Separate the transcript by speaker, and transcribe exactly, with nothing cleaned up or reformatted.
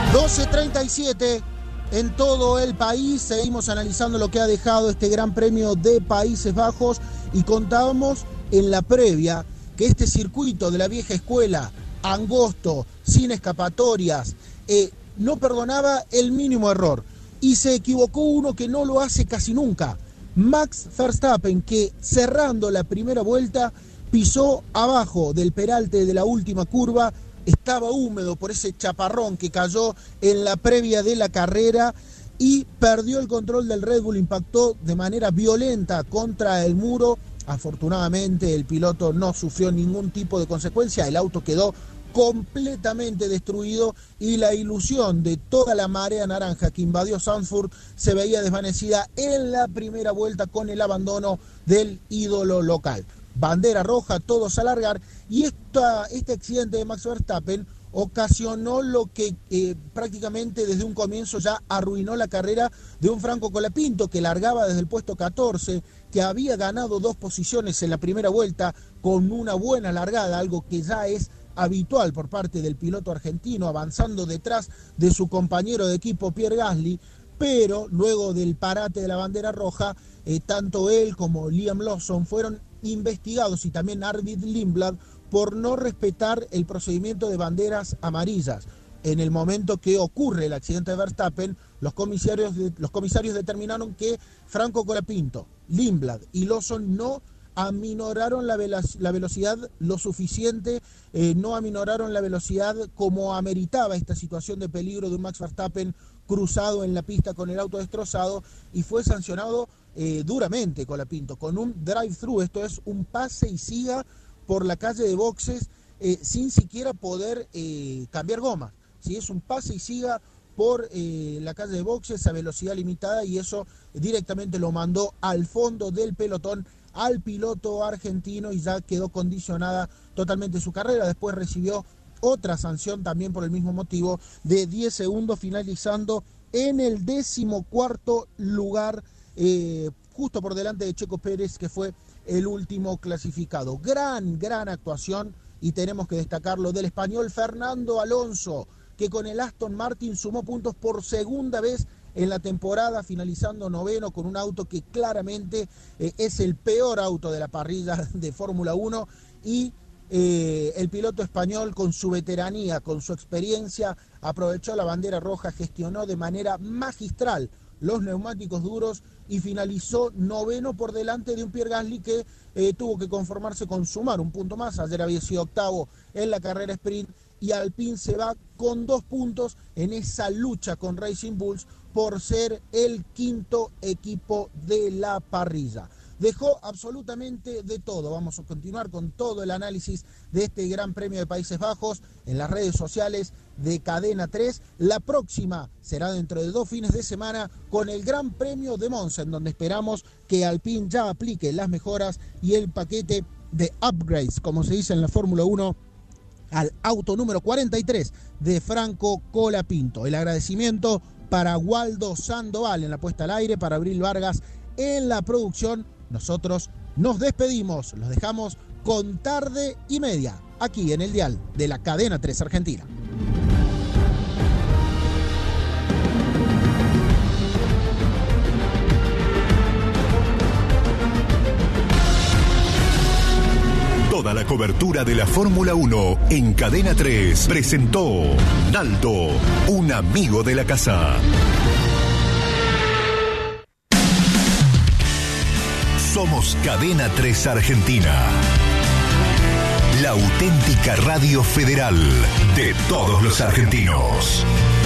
Speaker 1: doce treinta y siete en todo el país. Seguimos analizando lo que ha dejado este Gran Premio de Países Bajos y contábamos en la previa que este circuito de la vieja escuela, angosto, sin escapatorias, eh, no perdonaba el mínimo error. Y se equivocó uno que no lo hace casi nunca. Max Verstappen, que cerrando la primera vuelta pisó abajo del peralte de la última curva. Estaba húmedo por ese chaparrón que cayó en la previa de la carrera y perdió el control del Red Bull, impactó de manera violenta contra el muro. Afortunadamente el piloto no sufrió ningún tipo de consecuencia, el auto quedó completamente destruido y la ilusión de toda la marea naranja que invadió Zandvoort se veía desvanecida en la primera vuelta con el abandono del ídolo local. Bandera roja, todos a largar, y esta, este accidente de Max Verstappen ocasionó lo que eh, prácticamente desde un comienzo ya arruinó la carrera de un Franco Colapinto, que largaba desde el puesto catorce, que había ganado dos posiciones en la primera vuelta con una buena largada, algo que ya es habitual por parte del piloto argentino, avanzando detrás de su compañero de equipo Pierre Gasly, pero luego del parate de la bandera roja, eh, tanto él como Liam Lawson fueron investigados, y también Arvid Lindblad, por no respetar el procedimiento de banderas amarillas. En el momento que ocurre el accidente de Verstappen, los comisarios, de, los comisarios determinaron que Franco Colapinto, Lindblad y Lawson no aminoraron la, velo la velocidad lo suficiente, eh, no aminoraron la velocidad como ameritaba esta situación de peligro de un Max Verstappen cruzado en la pista con el auto destrozado, y fue sancionado eh, duramente Colapinto con un drive-thru, esto es un pase y siga por la calle de boxes eh, sin siquiera poder eh, cambiar goma. ¿Sí? Es un pase y siga por eh, la calle de boxes a velocidad limitada, y eso directamente lo mandó al fondo del pelotón al piloto argentino y ya quedó condicionada totalmente su carrera. Después recibió otra sanción también por el mismo motivo de diez segundos, finalizando en el decimocuarto lugar, eh, justo por delante de Checo Pérez, que fue el último clasificado. Gran, gran actuación, y tenemos que destacarlo, del español Fernando Alonso, que con el Aston Martin sumó puntos por segunda vez en la temporada, finalizando noveno con un auto que claramente eh, es el peor auto de la parrilla de Fórmula uno, y eh, el piloto español, con su veteranía, con su experiencia, aprovechó la bandera roja, gestionó de manera magistral los neumáticos duros y finalizó noveno por delante de un Pierre Gasly que eh, tuvo que conformarse con sumar un punto más. Ayer había sido octavo en la carrera sprint, y Alpine se va con dos puntos en esa lucha con Racing Bulls por ser el quinto equipo de la parrilla. Dejó absolutamente de todo. Vamos a continuar con todo el análisis de este Gran Premio de Países Bajos en las redes sociales de Cadena tres. La próxima será dentro de dos fines de semana con el Gran Premio de Monza, en donde esperamos que Alpine ya aplique las mejoras y el paquete de upgrades, como se dice en la Fórmula uno, al auto número cuarenta y tres de Franco Colapinto. El agradecimiento para Waldo Sandoval en la puesta al aire, para Abril Vargas en la producción. Nosotros nos despedimos, los dejamos con Tarde y Media, aquí en el dial de la Cadena tres Argentina.
Speaker 2: Toda la cobertura de la Fórmula uno en Cadena tres presentó Naldo, un amigo de la casa. Somos Cadena tres Argentina, la auténtica radio federal de todos los argentinos.